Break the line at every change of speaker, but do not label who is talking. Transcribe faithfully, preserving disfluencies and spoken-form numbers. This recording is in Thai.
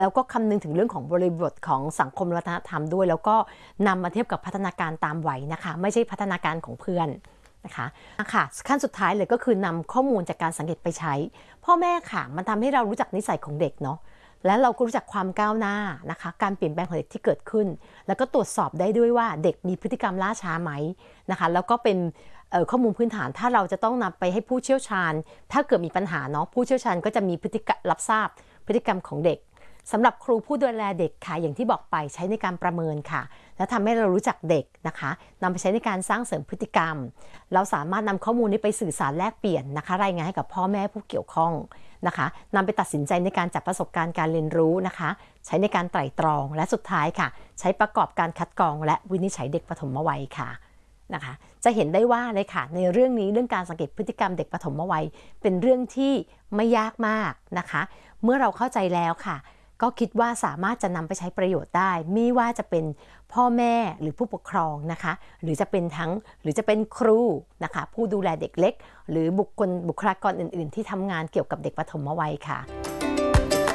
แล้วก็คำนึงถึงเรื่องของบริบทของสังคมวัฒนธรรมด้วยแล้วก็นำมาเทียบกับพัฒนาการตามวัยนะคะไม่ใช่พัฒนาการของเพื่อนนะคะค่ะขั้นสุดท้ายเลยก็คือนำข้อมูลจากการสังเกตไปใช้พ่อแม่ค่ะมันทำให้เรารู้จักนิสัยของเด็กเนาะและเราก็รู้จักความก้าวหน้านะคะการเปลี่ยนแปลงของเด็กที่เกิดขึ้นแล้วก็ตรวจสอบได้ด้วยว่าเด็กมีพฤติกรรมล่าช้าไหมนะคะแล้วก็เป็นข้อมูลพื้นฐานถ้าเราจะต้องนำไปให้ผู้เชี่ยวชาญถ้าเกิดมีปัญหาเนาะผู้เชี่ยวชาญก็จะมีพฤติกรรมรับทราบพฤติกรรมของเด็กสำหรับครูผู้ดูแลเด็กค่ะอย่างที่บอกไปใช้ในการประเมินค่ะและทำให้เรารู้จักเด็กนะคะนำไปใช้ในการสร้างเสริมพฤติกรรมเราสามารถนำข้อมูลนี้ไปสื่อสารแลกเปลี่ยนนะคะรายงานให้กับพ่อแม่ผู้เกี่ยวข้องนะคะนำไปตัดสินใจในการจัดประสบการณ์การเรียนรู้นะคะใช้ในการไตร่ตรองและสุดท้ายค่ะใช้ประกอบการคัดกรองและวินิจฉัยเด็กปฐมวัยค่ะนะคะจะเห็นได้ว่าเลยค่ะในเรื่องนี้เรื่องการสังเกตพฤติกรรมเด็กปฐมวัยเป็นเรื่องที่ไม่ยากมากนะคะเมื่อเราเข้าใจแล้วค่ะก็คิดว่าสามารถจะนำไปใช้ประโยชน์ได้ไม่ว่าจะเป็นพ่อแม่หรือผู้ปกครองนะคะหรือจะเป็นทั้งหรือจะเป็นครูนะคะผู้ดูแลเด็กเล็กหรือบุคคลบุคลากรอื่นๆที่ทำงานเกี่ยวกับเด็กปฐมวัยค่ะ